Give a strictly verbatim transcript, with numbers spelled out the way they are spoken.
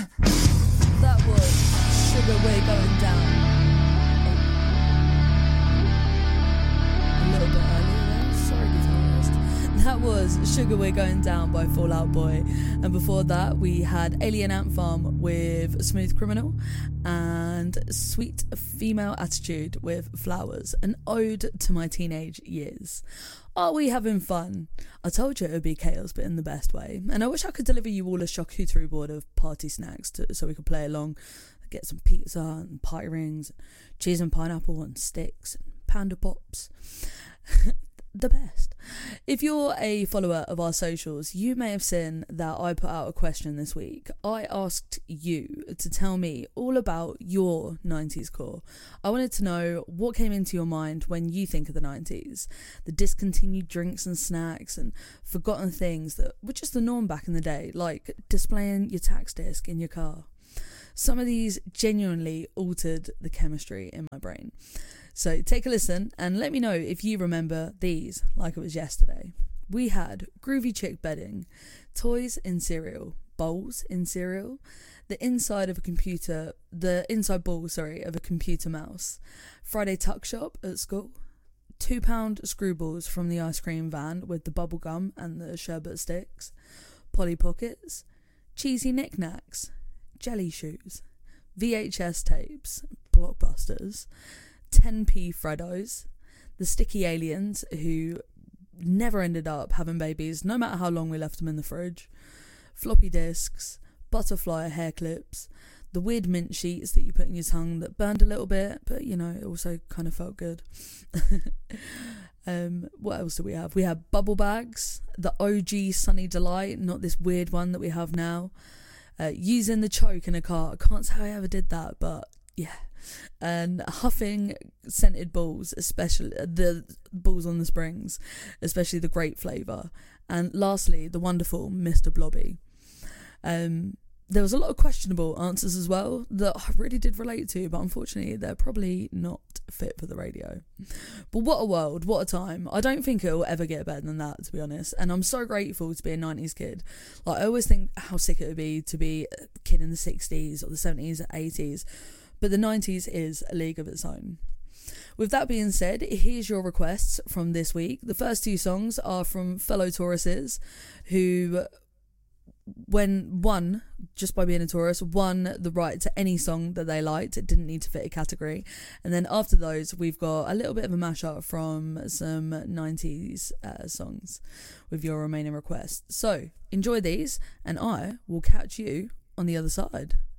That was Sugar We're Going Down. A little bit earlier there. Sorry, guitarist. That was Sugar We're Going Down by Fall Out Boy. And before that, we had Alien Ant Farm with Smooth Criminal and Sweet Female Attitude with Flowers, an ode to my teenage years. Are we having fun? I told you it would be chaos, but in the best way. And I wish I could deliver you all a charcuterie board of party snacks to, so we could play along, get some pizza and pie rings, cheese and pineapple and sticks, and panda pops. The best. If you're a follower of our socials, you may have seen that I put out a question this week. I asked you to tell me all about your nineties core. I wanted to know what came into your mind when you think of the nineties. The discontinued drinks and snacks and forgotten things that were just the norm back in the day, like displaying your tax disc in your car. Some of these genuinely altered the chemistry in my brain. So take a listen and let me know if you remember these like it was yesterday. We had groovy chick bedding, toys in cereal, bowls in cereal, the inside of a computer, the inside ball, sorry, of a computer mouse, Friday tuck shop at school, two pound screwballs from the ice cream van with the bubble gum and the sherbet sticks, Polly Pockets, cheesy knickknacks, jelly shoes, V H S tapes, blockbusters, ten p Freddos, the sticky aliens who never ended up having babies no matter how long we left them in the fridge, floppy disks, butterfly hair clips, the weird mint sheets that you put in your tongue that burned a little bit, but you know, it also kind of felt good. um, what else do we have? We have bubble bags, the O G Sunny Delight, not this weird one that we have now. Uh, using the choke in a car. I can't say I ever did that, but yeah. And huffing scented balls, especially the balls on the springs, especially the grape flavour. And lastly, the wonderful Mister Blobby. Um, there was a lot of questionable answers as well that I really did relate to, but unfortunately they're probably not fit for the radio. But what a world, what a time. I don't think it'll ever get better than that, to be honest. And I'm so grateful to be a nineties kid. Like, I always think how sick it would be to be a kid in the sixties or the seventies or eighties. But the nineties is a league of its own. With that being said, here's your requests from this week. The first two songs are from fellow Tauruses who, when won, just by being a Taurus, won the right to any song that they liked. It didn't need to fit a category. And then after those, we've got a little bit of a mashup from some nineties uh, songs with your remaining requests. So enjoy these, and I will catch you on the other side.